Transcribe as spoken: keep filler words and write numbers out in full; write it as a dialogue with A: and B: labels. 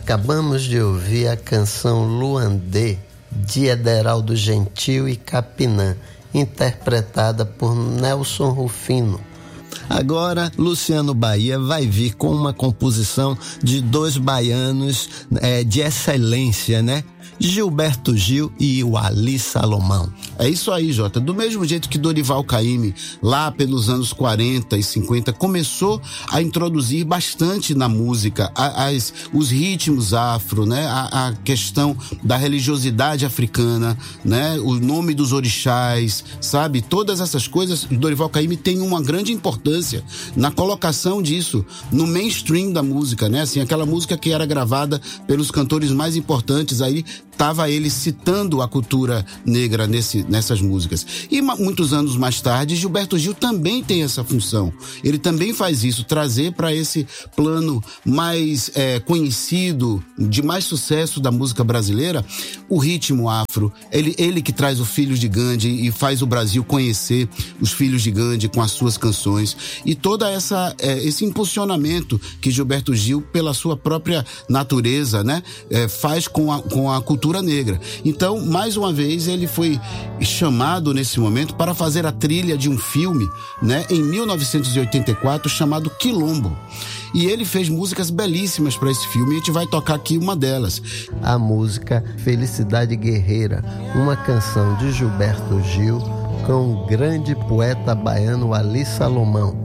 A: Acabamos de ouvir a canção Luandê, de Ederaldo Gentil e Capinã, interpretada por Nelson Rufino.
B: Agora, Luciano Bahia vai vir com uma composição de dois baianos é, de excelência, né? Gilberto Gil e o Ali Salomão.
C: É isso aí, Jota. Do mesmo jeito que Dorival Caymmi, lá pelos anos quarenta e cinquenta, começou a introduzir bastante na música as, os ritmos afro, né? A, a questão da religiosidade africana, né? O nome dos orixás, sabe? Todas essas coisas, Dorival Caymmi tem uma grande importância na colocação disso no mainstream da música, né? Assim, aquela música que era gravada pelos cantores mais importantes, aí estava ele citando a cultura negra nesse, nessas músicas. E ma- muitos anos mais tarde, Gilberto Gil também tem essa função. Ele também faz isso, trazer para esse plano mais é, conhecido, de mais sucesso da música brasileira, o ritmo afro. Ele, ele que traz o Filhos de Gandhi e faz o Brasil conhecer os Filhos de Gandhi com as suas canções. E toda essa é, esse impulsionamento que Gilberto Gil, pela sua própria natureza, né, é, faz com a, com a cultura negra. Então, mais uma vez, ele foi chamado nesse momento para fazer a trilha de um filme, né, em mil novecentos e oitenta e quatro, chamado Quilombo. E ele fez músicas belíssimas para esse filme, e a gente vai tocar aqui uma delas.
A: A música Felicidade Guerreira, uma canção de Gilberto Gil com o grande poeta baiano Ali Salomão.